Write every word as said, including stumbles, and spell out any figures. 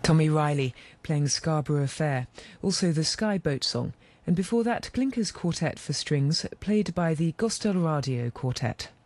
Tommy Riley playing Scarborough Fair, also the Sky Boat Song, and before that Glinker's Quartet for Strings, played by the Gostel Radio Quartet.